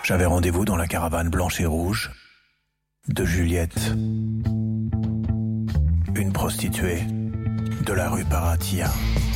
J'avais rendez-vous dans la caravane blanche et rouge de Juliette, une prostituée de la rue Paratia.